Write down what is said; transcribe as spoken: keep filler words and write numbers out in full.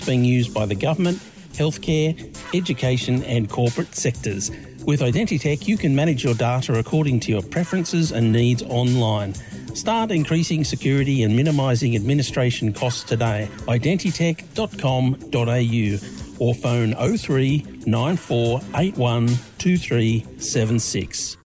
being used by the government, healthcare, education and corporate sectors. With Identitech, you can manage your data according to your preferences and needs online. Start increasing security and minimising administration costs today. identitech dot com dot a u or phone oh three nine four eight one two three seven six.